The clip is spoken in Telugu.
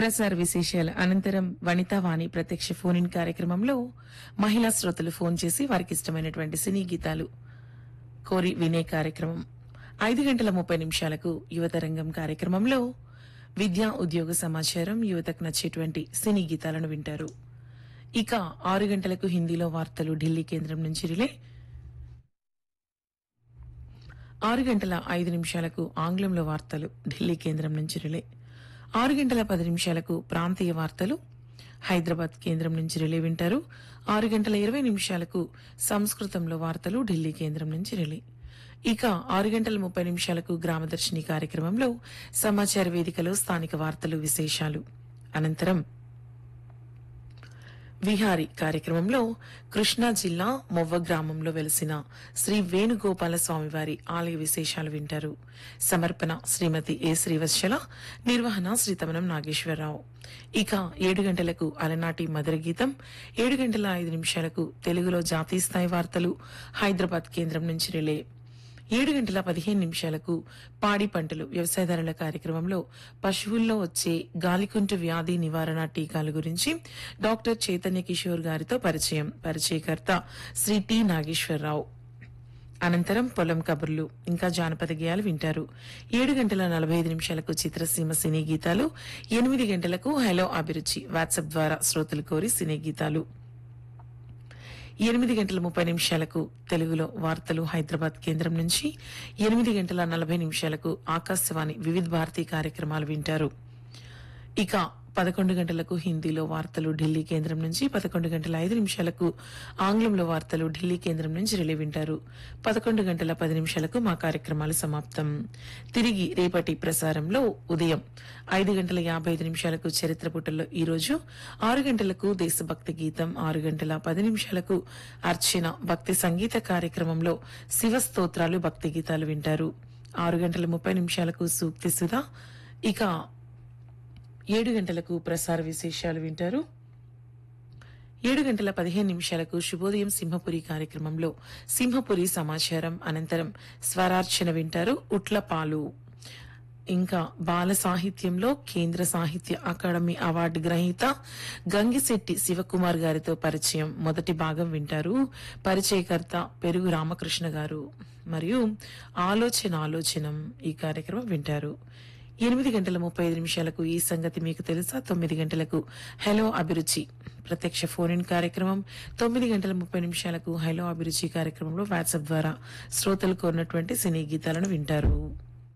ప్రసార విశేషాల అనంతరం వనితావాణి ప్రత్యక్ష ఫోన్ ఇన్ కార్యక్రమంలో మహిళా శ్రోతలు ఫోన్ చేసి వారికి ఇష్టమైనటువంటి సినీ గీతాలు కోరి వినే కార్యక్రమం. 5:30 యువతరంగం కార్యక్రమంలో విద్యా ఉద్యోగ సమాచారం, యువతకు నచ్చేటువంటి సినీ గీతాలను వింటారు. ఇక 6 గంటలకు హిందీలో వార్తలు ఢిల్లీ కేంద్రం నుంచి రిలే. 6:05 ఆంగ్లంలో వార్తలు ఢిల్లీ కేంద్రం నుంచి రిలే. 6:10 ప్రాంతీయ వార్తలు హైదరాబాద్ కేంద్రం నుంచి రిలే వింటారు. 6:20 సంస్కృతంలో వార్తలు ఢిల్లీ కేంద్రం నుంచి రిలే. ఇక 6:30 గ్రామదర్శిని కార్యక్రమంలో సమాచార వేదికలో స్థానిక వార్తలు, విశేషాలు. అనంతరం విహారీ కార్యక్రమంలో కృష్ణా జిల్లా మొవ్వ గ్రామంలో వెలిసిన శ్రీ వేణుగోపాల స్వామివారి ఆలయ విశేషాలు వింటారు. సమర్పణ శ్రీమతి ఏ శ్రీవత్సల, నిర్వహణ శ్రీతమనం నాగేశ్వరరావు. ఇక 7 గంటలకు అలనాటి మధుర గీతం, 7:05 తెలుగులో జాతీయ స్థాయి వార్తలు హైదరాబాద్ కేంద్రం నుంచి రిలే. 7:15 పాడి పంటలు వ్యవసాయదారుల కార్యక్రమంలో పశువుల్లో వచ్చే గాలికుంటు వ్యాధి నివారణ టీకాల గురించి డాక్టర్ చైతన్య కిషోర్ గారితో పరిచయకర్త శ్రీ టి నాగేశ్వరరావు. అనంతరం పొలం కబుర్లు ఇంకా జానపద గేయాలు వింటారు. 7:45 చిత్రసీమ సినీ గీతాలు, 8 గంటలకు హలో అభిరుచి వాట్సాప్ ద్వారా శ్రోతలు కోరి సినీ గీతాలు. 8:30 తెలుగులో వార్తలు హైదరాబాద్ కేంద్రం నుంచి, 8:40 ఆకాశవాణి వివిధ భారతీ కార్యక్రమాలు వింటారు. ఇక 11 గంటలకు హిందీలో వార్తలు ఢిల్లీ కేంద్రం నుంచి, 11:05 ఆంగ్లంలో వార్తలు ఢిల్లీ కేంద్రం నుంచి రిలే వింటారు. 11:10 మా కార్యక్రమాలు సమాప్తం. తిరిగి రేపటి ప్రసారంలో ఉదయం 5:55 చరిత్ర పుటల్లో ఈ రోజు, 6 గంటలకు దేశభక్తి గీతం, 6:10 అర్చన భక్తి సంగీత కార్యక్రమంలో శివ స్తోత్రాలు, భక్తి గీతాలు వింటారు. 6:30 సూక్తి సుధా. ఇక 7 గంటలకు ప్రసార విశేషాలు వింటారు. 7:15 శుభోదయం సింహపురి కార్యక్రమంలో సింహపురి సమాచారం, అనంతరం స్వరార్చన వింటారు. ఉట్లపాలు. ఇంకా బాల సాహిత్యంలో కేంద్ర సాహిత్య అకాడమీ అవార్డు గ్రహీత గంగిశెట్టి శివకుమార్ గారితో పరిచయం మొదటి భాగం వింటారు. పరిచయకర్త పెరుగు రామకృష్ణ గారు. మరియు ఆలోచనం ఈ కార్యక్రమం వింటారు. 8:35 ఈ సంగతి మీకు తెలుసా. 9 గంటలకు హలో అభిరుచి ప్రత్యక్ష ఫోన్ ఇన్ కార్యక్రమం. 9:30 హలో అభిరుచి కార్యక్రమంలో వాట్సాప్ ద్వారా శ్రోతలు కోరినటువంటి సినీ గీతాలను వింటారు.